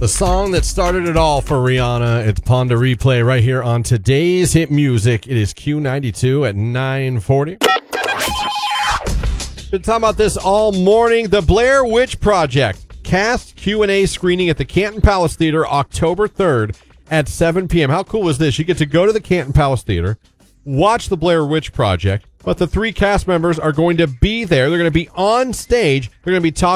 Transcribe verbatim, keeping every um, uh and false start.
The song that started it all for Rihanna. It's Pon de Replay right here on today's hit music. It is Q ninety-two at nine forty. Been talking about this all morning. The Blair Witch Project cast Q and A screening at the Canton Palace Theater October third at seven p.m. How cool was this? You get to go to the Canton Palace Theater, watch the Blair Witch Project, but the three cast members are going to be there. They're going to be on stage. They're going to be talking